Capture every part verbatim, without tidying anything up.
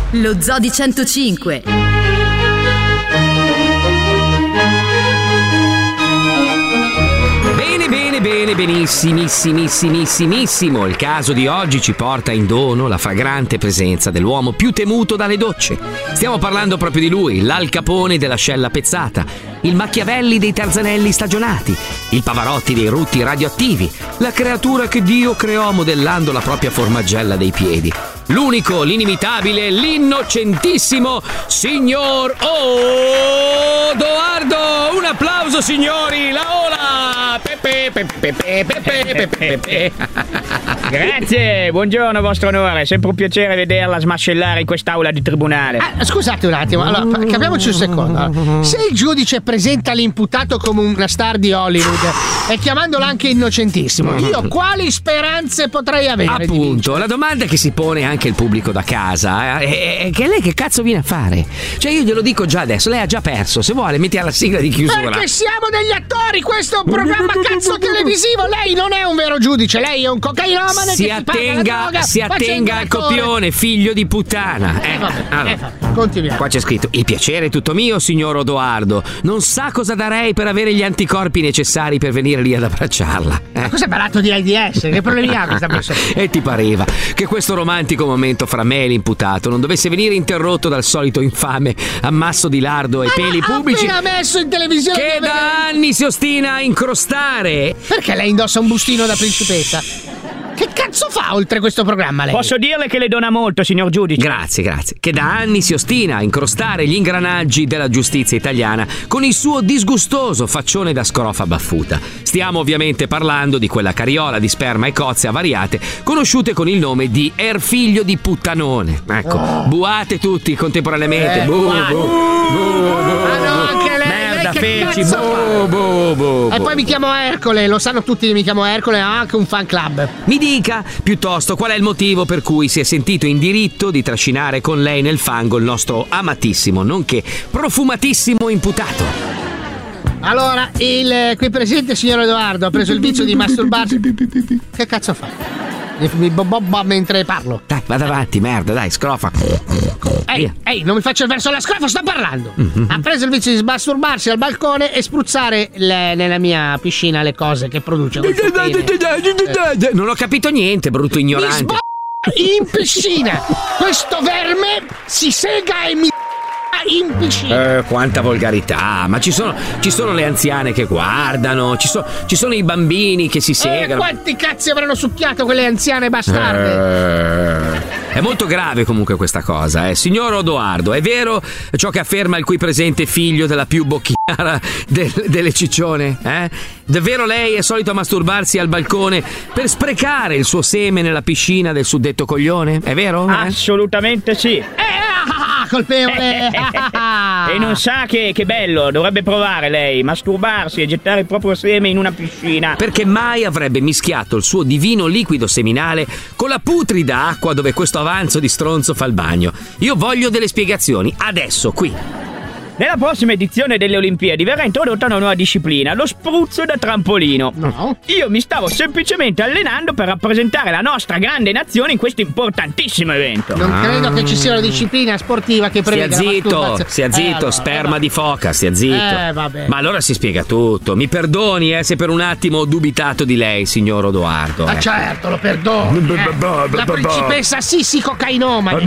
Lo Zoo di centocinque. Bene, bene, bene, benissimissimissimissimissimo. Il caso di oggi ci porta in dono la fragrante presenza dell'uomo più temuto dalle docce. Stiamo parlando proprio di lui, l'Al Capone dell'ascella pezzata, il Machiavelli dei Tarzanelli stagionati, il Pavarotti dei rutti radioattivi, la creatura che Dio creò modellando la propria formagella dei piedi. L'unico, l'inimitabile, l'innocentissimo signor Odoardo! Un applauso, signori! La ola! Pepe, pepe, pepe, pepe, pepe, pepe. Grazie, buongiorno vostro onore, sempre un piacere vederla smascellare in quest'aula di tribunale. Ah, scusate un attimo, allora capiamoci un secondo. Se il giudice presenta l'imputato come una star di Hollywood e chiamandolo anche innocentissimo, io quali speranze potrei avere? Appunto, la domanda che si pone anche il pubblico da casa è, è che lei che cazzo viene a fare? Cioè io glielo dico già adesso, lei ha già perso, se vuole metti alla sigla di chiusura. Perché siamo degli attori, questo è un programma cazzo televisivo, lei non è un vero giudice, lei è un cocainomane si che attenga, droga, si attenga al copione, figlio di puttana. Eh, eh, vabbè, allora, eh, vabbè, continuiamo. Qua c'è scritto: il piacere è tutto mio, signor Odoardo. Non sa cosa darei per avere gli anticorpi necessari per venire lì ad abbracciarla. Eh? Ma cos'è malato di AIDS? Che problemi ha questa persona? E ti pareva che questo romantico momento fra me e l'imputato non dovesse venire interrotto dal solito infame ammasso di lardo e Ma peli l'ha pubblici appena messo in televisione che dove- da anni si ostina a incrostare? Perché lei indossa un bustino da principessa? Che cazzo fa oltre questo programma lei? Posso dirle che le dona molto, signor giudice? Grazie, grazie. Che da anni si ostina a incrostare gli ingranaggi della giustizia italiana con il suo disgustoso faccione da scrofa baffuta. Stiamo ovviamente parlando di quella carriola di sperma e cozze avariate conosciute con il nome di Erfiglio di Puttanone. Ecco, oh. Buate tutti contemporaneamente. Eh, bu, buate. bu, bu, bu, Ah no, anche lei, merda, lei che feci. cazzo Bu, bu, bu, E bu. poi mi chiamo Ercole, lo sanno tutti che mi chiamo Ercole, ha anche un fan club. Mi dica, piuttosto, qual è il motivo per cui si è sentito in diritto di trascinare con lei nel fango il nostro amatissimo, nonché profumatissimo imputato. Allora, il qui presente signor Edoardo ha preso il vizio di masturbarsi. Che cazzo fa? Mi bobba mentre parlo. Dai, vada avanti, merda, dai, scrofa. Ehi, ehi, non mi faccio il verso alla scrofa, sto parlando. Mm-hmm. Ha preso il vizio di masturbarsi al balcone e spruzzare le, nella mia piscina le cose che produce. Non ho capito niente, brutto ignorante. Mi sb- in piscina. Questo verme si sega e mi in piscina. Eh, quanta volgarità, ma ci sono, ci sono le anziane che guardano, ci, so, ci sono i bambini che si segano. Eh, quanti cazzi avranno succhiato quelle anziane bastarde? Eh, è molto grave comunque questa cosa, eh. Signor Odoardo, è vero ciò che afferma il qui presente figlio della più bocchiara del, delle ciccione? Eh? Davvero lei è solito a masturbarsi al balcone per sprecare il suo seme nella piscina del suddetto coglione? È vero? Eh? Assolutamente sì. Eh, ah, colpevole. E non sa che, che bello, dovrebbe provare lei, masturbarsi e gettare il proprio seme in una piscina. Perché mai avrebbe mischiato il suo divino liquido seminale con la putrida acqua dove questo avanzo di stronzo fa il bagno? Io voglio delle spiegazioni, adesso, qui. Nella prossima edizione delle Olimpiadi verrà introdotta una nuova disciplina, lo spruzzo da trampolino. No. Io mi stavo semplicemente allenando per rappresentare la nostra grande nazione in questo importantissimo evento. Non Ah. credo che ci sia una disciplina sportiva che Stia preveda la zitto, masturbazione. stia zitto, Eh, allora, sperma eh, di foca, stia zitto. Eh, vabbè. Ma allora si spiega tutto. Mi perdoni eh, se per un attimo ho dubitato di lei, signor Odoardo. Ah, eh. certo, lo perdono. Eh. La principessa Sissi cocainomane.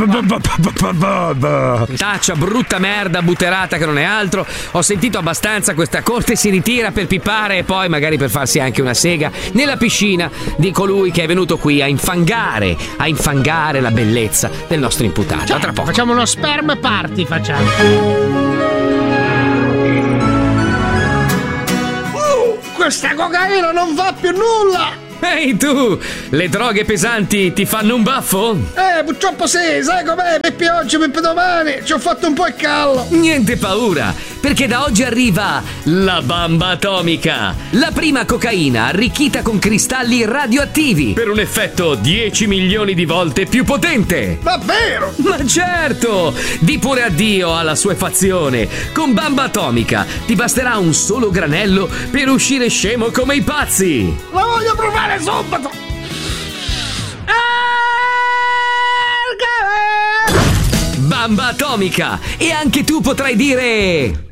Taccia brutta merda butterata che non è altro. Ho sentito abbastanza, questa corte si ritira per pipare e poi magari per farsi anche una sega nella piscina di colui che è venuto qui a infangare, a infangare la bellezza del nostro imputato. Cioè, A tra poco. facciamo uno sperm party, facciamo. Uh, questa cocaina non fa più nulla. Ehi tu, le droghe pesanti ti fanno un baffo? Eh, purtroppo sì, sai com'è? Pippi oggi, Pippi domani. Ci ho fatto un po' il callo. Niente paura, perché da oggi arriva la bamba atomica, la prima cocaina arricchita con cristalli radioattivi per un effetto dieci milioni di volte più potente. Davvero? Ma certo, di pure addio alla suefazione. Con bamba atomica ti basterà un solo granello per uscire scemo come i pazzi. La voglio provare subito. Bamba atomica. E anche tu potrai dire...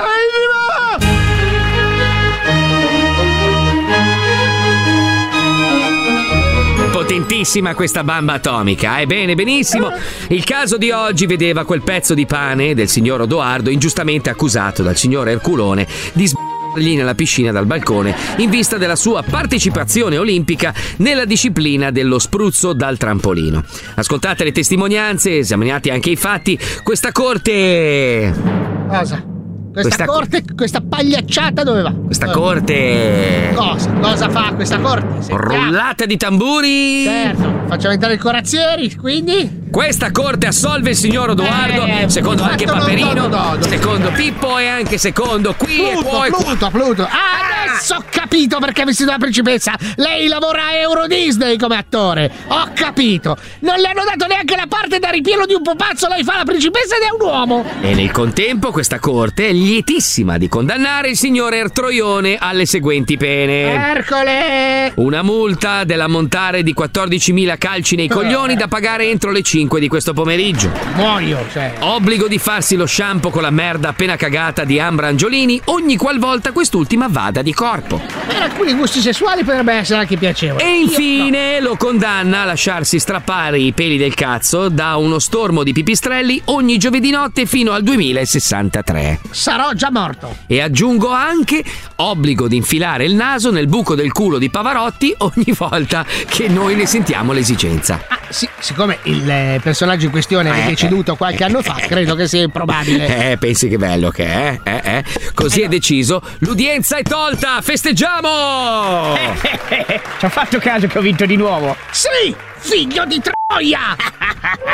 Potentissima questa bamba atomica, eh? Bene, benissimo. Il caso di oggi vedeva quel pezzo di pane del signor Odoardo ingiustamente accusato dal signor Erculone di sbagliargli nella piscina dal balcone in vista della sua partecipazione olimpica nella disciplina dello spruzzo dal trampolino. Ascoltate le testimonianze, esaminate anche i fatti. Questa corte... Cosa? Questa, Questa corte, questa pagliacciata dove va? Questa Dove va? corte... Cosa? Cosa fa questa corte? Sentiamo. Rullata di tamburi... Certo, facciamo entrare i corazzieri, quindi... Questa corte assolve il signor Odoardo, Eh, secondo anche fatto Paperino, non do, do, do. secondo Pippo e anche secondo qui e Pluto, poi... Pluto, Pluto. Ah, adesso ho capito perché è vestito da principessa. Lei lavora a Euro Disney come attore. Ho capito. Non le hanno dato neanche la parte da ripieno di un pupazzo. Lei fa la principessa ed è un uomo. E nel contempo questa corte è lietissima di condannare il signor Ertroione alle seguenti pene. Ercole. Una multa dell'ammontare di quattordicimila calci nei coglioni da pagare entro le cinque di questo pomeriggio. Muoio, cioè. Obbligo di farsi lo shampoo con la merda appena cagata di Ambra Angiolini ogni qualvolta quest'ultima vada di corpo. Per alcuni gusti sessuali potrebbe essere anche piacevole. E infine lo condanna a lasciarsi strappare i peli del cazzo da uno stormo di pipistrelli ogni giovedì notte fino al duemilasessantatré. Sarò già morto. E aggiungo anche obbligo di infilare il naso nel buco del culo di Pavarotti ogni volta che noi ne sentiamo l'esigenza. Ah, sì, siccome il eh, personaggio in questione è Eh, deceduto qualche anno fa, credo che sia improbabile. Eh, pensi che bello che è? Eh, eh. Così è deciso, l'udienza è tolta, festeggiamo! Ci ho fatto caso che ho vinto di nuovo. Sì, figlio di Troia!